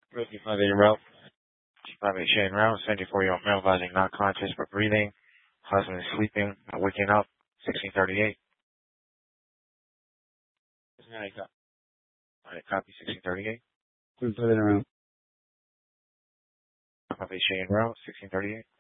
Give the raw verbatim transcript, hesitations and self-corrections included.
Whiskey five eight route. G five eight Shane route. seventy-four-year-old male advising not conscious but breathing. Husband is sleeping, not waking up. sixteen thirty-eight. Alright, copy sixteen thirty-eight. Put it around. Five eight Shane route. sixteen thirty-eight.